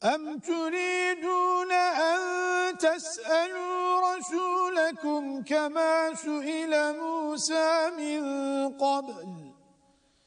أَمْ تُرِيدُونَ أَن تَسْأَلُوا رَسُولَكُمْ كَمَا سُئِلَ مُوسَى مِنْ قَبْلُ